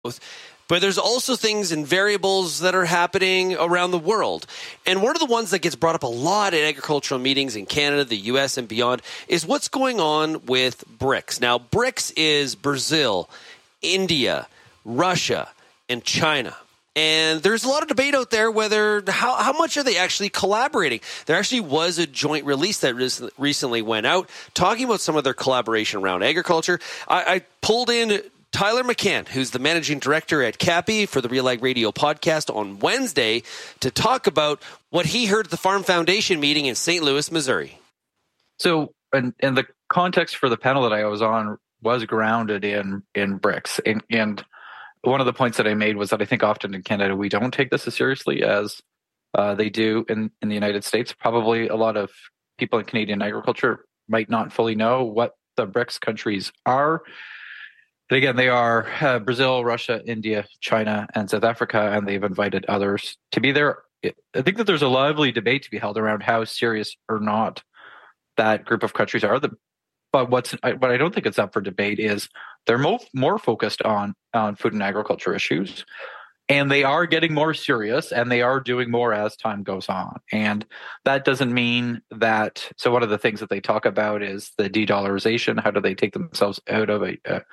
But there's also things and variables that are happening around the world. And one of the ones that gets brought up a lot at agricultural meetings in Canada, the US, and beyond is what's going on with BRICS. Now, BRICS is Brazil, India, Russia, and China. And there's a lot of debate out there whether how much are they actually collaborating. There actually was a joint release that recently went out talking about some of their collaboration around agriculture. I pulled in Tyler McCann, who's the managing director at CAPI for the Real Ag Radio podcast on Wednesday, to talk about what he heard at the Farm Foundation meeting in St. Louis, Missouri. So, and the context for the panel that I was on was grounded in BRICS. And one of the points that I made was that I think often in Canada, we don't take this as seriously as they do in the United States. Probably a lot of people in Canadian agriculture might not fully know what the BRICS countries are. But again, they are Brazil, Russia, India, China, and South Africa, and they've invited others to be there. I think that there's a lively debate to be held around how serious or not that group of countries are. But what I don't think it's up for debate is they're more focused on food and agriculture issues, and they are getting more serious, and they are doing more as time goes on. And that doesn't mean that. So one of the things that they talk about is the de-dollarization. How do they take themselves out of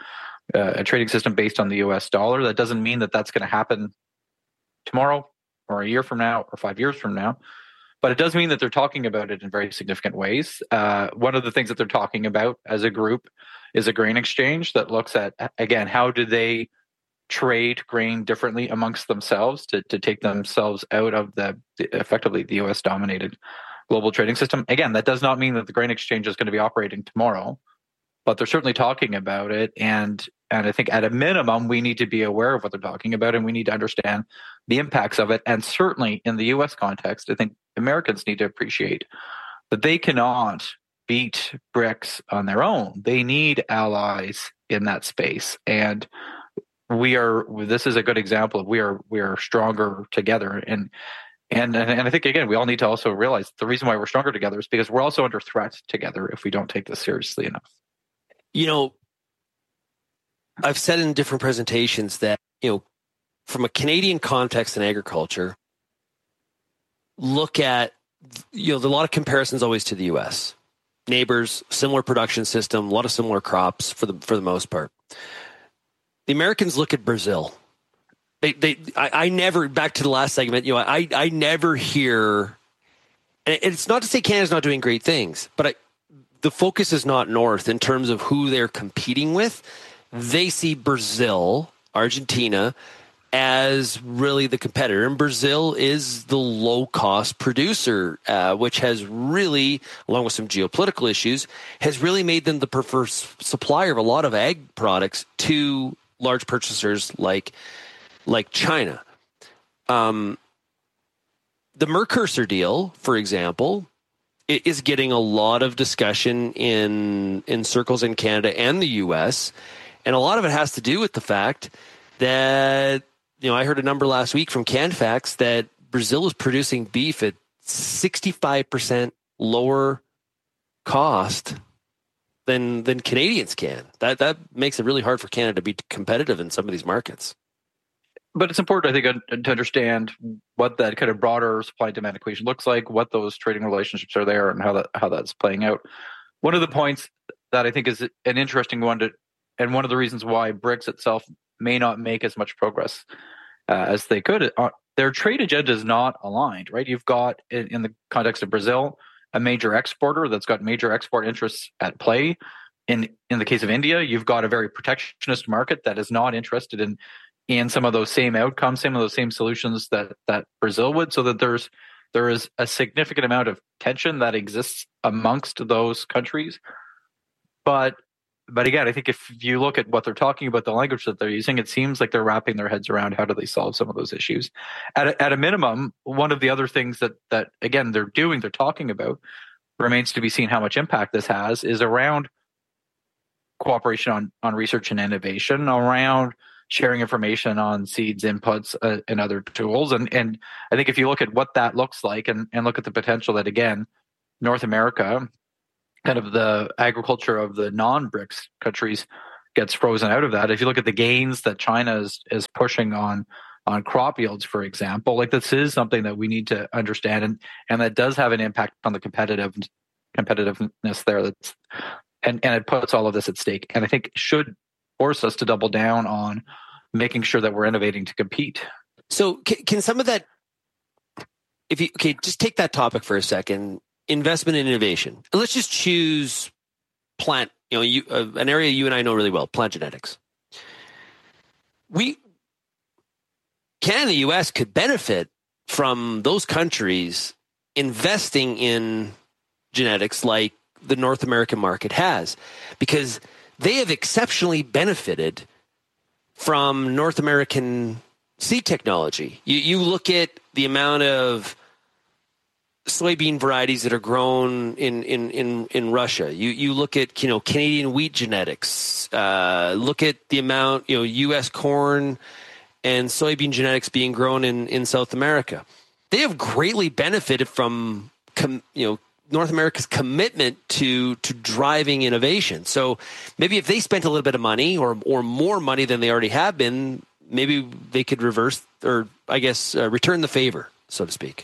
a trading system based on the US dollar? That doesn't mean that that's going to happen tomorrow or a year from now or 5 years from now. But it does mean that they're talking about it in very significant ways. One of the things that they're talking about as a group is a grain exchange that looks at, again, how do they trade grain differently amongst themselves to take themselves out of effectively the US-dominated global trading system. Again, that does not mean that the grain exchange is going to be operating tomorrow, but they're certainly talking about it. And I think at a minimum, we need to be aware of what they're talking about, and we need to understand the impacts of it. And certainly in the US context, I think Americans need to appreciate that they cannot beat BRICS on their own. They need allies in that space. And this is a good example of we are stronger together. And I think, again, we all need to also realize the reason why we're stronger together is because we're also under threat together if we don't take this seriously enough. You know, I've said in different presentations that, from a Canadian context in agriculture, look at, there's a lot of comparisons always to the U.S. Neighbors, similar production system, a lot of similar crops for the most part. The Americans look at Brazil. I never, back to the last segment, I never hear, and it's not to say Canada's not doing great things, but the focus is not north in terms of who they're competing with. They see Brazil, Argentina, as really the competitor. And Brazil is the low-cost producer, which has really, along with some geopolitical issues, has really made them the preferred supplier of a lot of ag products to large purchasers like China. The Mercosur deal, for example, is getting a lot of discussion in circles in Canada and the U.S., and a lot of it has to do with the fact that, I heard a number last week from CanFax that Brazil is producing beef at 65% lower cost than Canadians can. That makes it really hard for Canada to be competitive in some of these markets. But it's important, I think, to understand what that kind of broader supply and demand equation looks like, what those trading relationships are there, and how that's playing out. One of the points that I think is an interesting one and one of the reasons why BRICS itself may not make as much progress as they could, their trade agenda is not aligned, right? You've got, in the context of Brazil, a major exporter that's got major export interests at play. In the case of India, you've got a very protectionist market that is not interested in some of those same outcomes, some of those same solutions that Brazil would, so that there is a significant amount of tension that exists amongst those countries. But again, I think if you look at what they're talking about, the language that they're using, it seems like they're wrapping their heads around how do they solve some of those issues. At a minimum, one of the other things that again they're talking about, remains to be seen how much impact this has, is around cooperation on research and innovation, around sharing information on seeds, inputs, and other tools. And I think if you look at what that looks like and look at the potential that, again, North America, kind of the agriculture of the non-BRICS countries, gets frozen out of that. If you look at the gains that China is pushing on crop yields, for example, like this is something that we need to understand, and that does have an impact on the competitiveness there. And it puts all of this at stake, and I think it should force us to double down on making sure that we're innovating to compete. So can some of that, just take that topic for a second, investment in innovation. Let's just choose plant, an area you and I know really well, plant genetics. Canada and the U.S. could benefit from those countries investing in genetics like the North American market has, because they have exceptionally benefited from North American seed technology. You look at the amount of soybean varieties that are grown in Russia. You look at Canadian wheat genetics. Look at the amount U.S. corn and soybean genetics being grown in South America. They have greatly benefited from North America's commitment to driving innovation. So maybe if they spent a little bit of money or more money than they already have been, maybe they could reverse or return the favor, so to speak.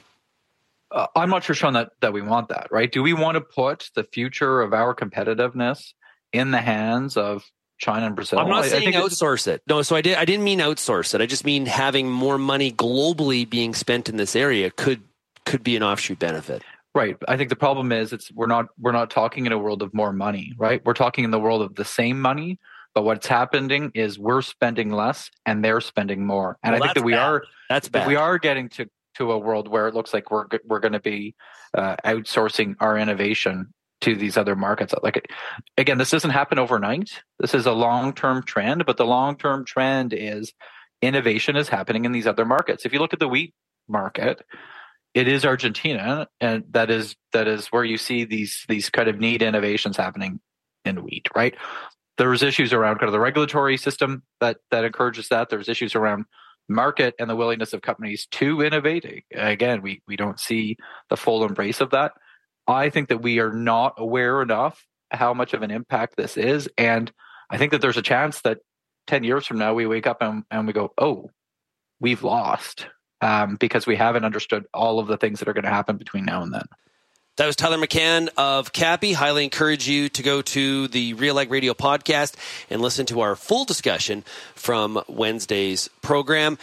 I'm not sure, Sean, that we want that, right? Do we want to put the future of our competitiveness in the hands of China and Brazil? I'm not saying outsource it. No, so I didn't mean outsource it. I just mean having more money globally being spent in this area could be an offshoot benefit. Right. I think the problem is we're not talking in a world of more money, right? We're talking in the world of the same money, but what's happening is we're spending less and they're spending more. And I think that we are getting to a world where it looks like we're going to be outsourcing our innovation to these other markets. Like, again, this doesn't happen overnight. This is a long-term trend, but the long-term trend is innovation is happening in these other markets. If you look at the wheat market, it is Argentina, and that is where you see these kind of neat innovations happening in wheat, right? There's issues around kind of the regulatory system that encourages that. There's issues around market and the willingness of companies to innovate. Again, we don't see the full embrace of that. I think that we are not aware enough how much of an impact this is. And I think that there's a chance that 10 years from now, we wake up and we go, oh, we've lost because we haven't understood all of the things that are going to happen between now and then. That was Tyler McCann of CAPI. Highly encourage you to go to the Real Ag Radio podcast and listen to our full discussion from Wednesday's program.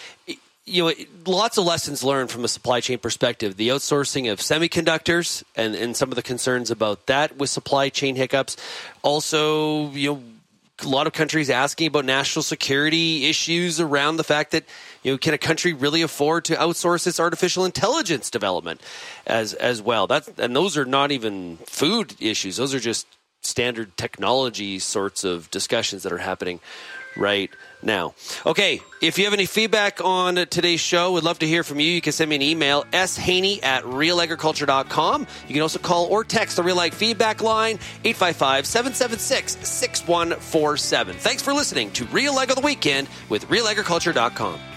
Lots of lessons learned from a supply chain perspective. The outsourcing of semiconductors and some of the concerns about that with supply chain hiccups. Also, a lot of countries asking about national security issues around the fact that, can a country really afford to outsource its artificial intelligence development as well? And those are not even food issues. Those are just standard technology sorts of discussions that are happening right now. Okay, if you have any feedback on today's show, we'd love to hear from you. You can send me an email, shaney@realagriculture.com. You can also call or text the Real Ag feedback line, 855-776-6147. Thanks for listening to Real Ag of the Weekend with realagriculture.com.